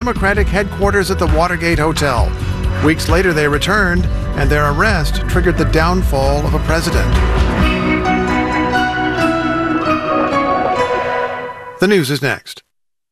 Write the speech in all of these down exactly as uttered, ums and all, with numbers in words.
Democratic headquarters at the Watergate Hotel. Weeks later, they returned, and their arrest triggered the downfall of a president. The news is next.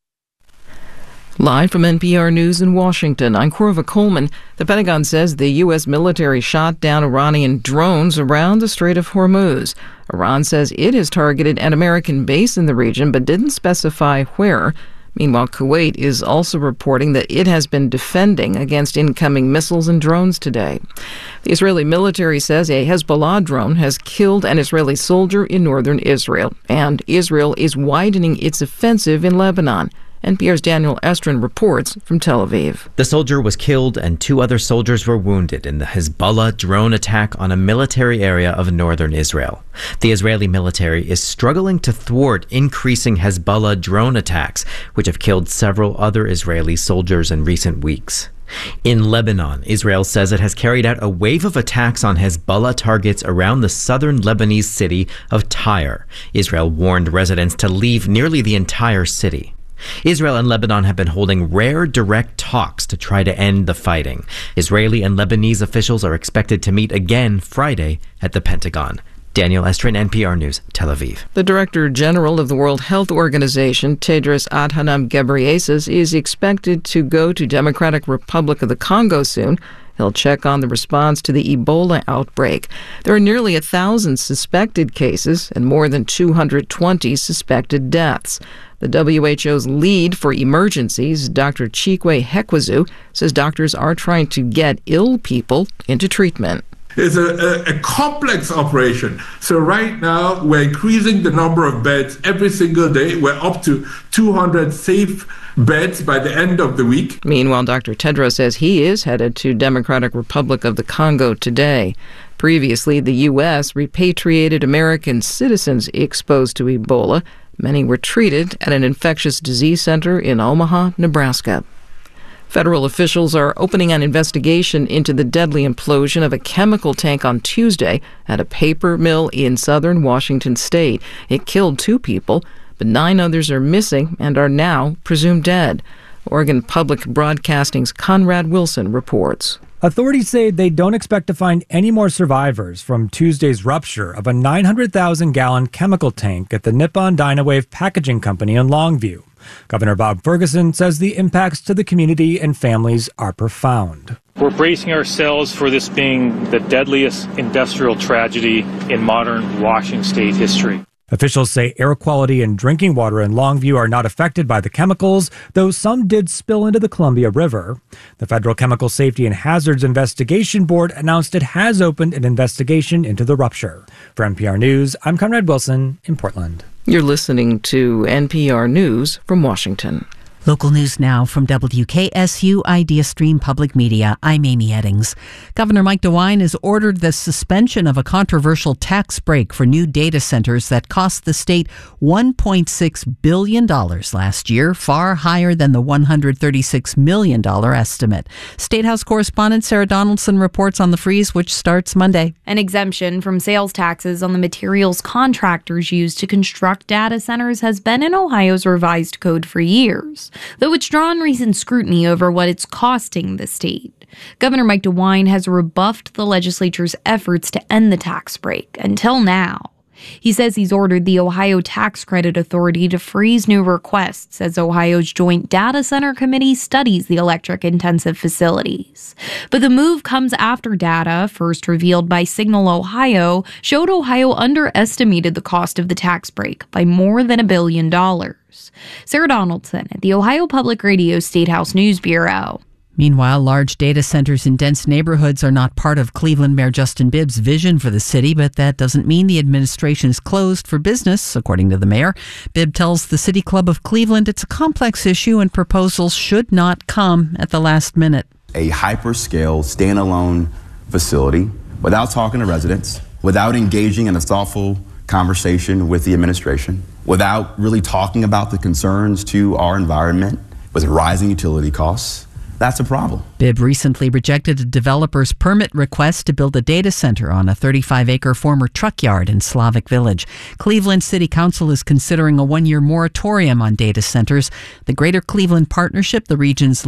Live from N P R News in Washington, I'm Corva Coleman. The Pentagon says the U S military shot down Iranian drones around the Strait of Hormuz. Iran says it has targeted an American base in the region, but didn't specify where. Meanwhile, Kuwait is also reporting that it has been defending against incoming missiles and drones today. The Israeli military says a Hezbollah drone has killed an Israeli soldier in northern Israel, and Israel is widening its offensive in Lebanon. N P R's Daniel Estrin reports from Tel Aviv. The soldier was killed and two other soldiers were wounded in the Hezbollah drone attack on a military area of northern Israel. The Israeli military is struggling to thwart increasing Hezbollah drone attacks, which have killed several other Israeli soldiers in recent weeks. In Lebanon, Israel says it has carried out a wave of attacks on Hezbollah targets around the southern Lebanese city of Tyre. Israel warned residents to leave nearly the entire city. Israel and Lebanon have been holding rare direct talks to try to end the fighting. Israeli and Lebanese officials are expected to meet again Friday at the Pentagon. Daniel Estrin, N P R News, Tel Aviv. The Director General of the World Health Organization, Tedros Adhanom Ghebreyesus, is expected to go to Democratic Republic of the Congo soon. He'll check on the response to the Ebola outbreak. There are nearly a thousand suspected cases and more than two hundred twenty suspected deaths. The W H O's lead for emergencies, Doctor Chikwe Hekwezu, says doctors are trying to get ill people into treatment. It's a, a, a complex operation. So right now, we're increasing the number of beds every single day. We're up to two hundred safe beds by the end of the week. Meanwhile, Doctor Tedros says he is headed to Democratic Republic of the Congo today. Previously, the U S repatriated American citizens exposed to Ebola. Many were treated at an infectious disease center in Omaha, Nebraska. Federal officials are opening an investigation into the deadly implosion of a chemical tank on Tuesday at a paper mill in southern Washington state. It killed two people, but nine others are missing and are now presumed dead. Oregon Public Broadcasting's Conrad Wilson reports. Authorities say they don't expect to find any more survivors from Tuesday's rupture of a nine hundred thousand gallon chemical tank at the Nippon Dynawave Packaging Company in Longview. Governor Bob Ferguson says the impacts to the community and families are profound. We're bracing ourselves for this being the deadliest industrial tragedy in modern Washington state history. Officials say air quality and drinking water in Longview are not affected by the chemicals, though some did spill into the Columbia River. The Federal Chemical Safety and Hazards Investigation Board announced it has opened an investigation into the rupture. For N P R News, I'm Conrad Wilson in Portland. You're listening to N P R News from Washington. Local news now from W K S U Idea Stream Public Media. I'm Amy Eddings. Governor Mike DeWine has ordered the suspension of a controversial tax break for new data centers that cost the state one point six billion dollars last year, far higher than the one hundred thirty-six million dollars estimate. State House correspondent Sarah Donaldson reports on the freeze, which starts Monday. An exemption from sales taxes on the materials contractors use to construct data centers has been in Ohio's revised code for years, though it's drawn recent scrutiny over what it's costing the state. Governor Mike DeWine has rebuffed the legislature's efforts to end the tax break until now. He says he's ordered the Ohio Tax Credit Authority to freeze new requests as Ohio's Joint Data Center Committee studies the electric-intensive facilities. But the move comes after data, first revealed by Signal Ohio, showed Ohio underestimated the cost of the tax break by more than a billion dollars. Sarah Donaldson at the Ohio Public Radio State House News Bureau. Meanwhile, large data centers in dense neighborhoods are not part of Cleveland Mayor Justin Bibb's vision for the city, but that doesn't mean the administration is closed for business, according to the mayor. Bibb tells the City Club of Cleveland it's a complex issue and proposals should not come at the last minute. A hyperscale, standalone facility without talking to residents, without engaging in a thoughtful conversation with the administration, without really talking about the concerns to our environment with rising utility costs. That's a problem. Bibb recently rejected a developer's permit request to build a data center on a thirty-five acre former truck yard in Slavic Village. Cleveland City Council is considering a one-year moratorium on data centers. The Greater Cleveland Partnership, the region's